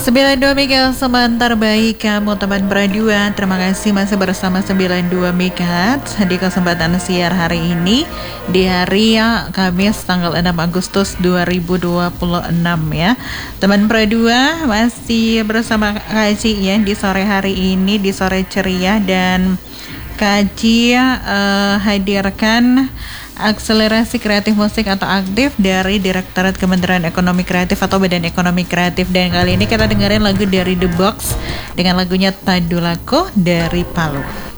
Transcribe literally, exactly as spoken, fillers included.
sembilan puluh dua megahertz sebentar baik kamu teman berdua. Terima kasih masih bersama sembilan puluh dua megahertz di kesempatan siar hari ini di hari ya, Kamis tanggal enam Agustus dua ribu dua puluh enam ya. Teman berdua masih bersama Kaji ya di sore hari ini, di sore ceria, dan Kaji uh, hadirkan akselerasi kreatif musik atau aktif dari Direktorat Kementerian Ekonomi Kreatif atau Badan Ekonomi Kreatif. Dan kali ini kita dengerin lagu dari The Box dengan lagunya Tadulako dari Palu.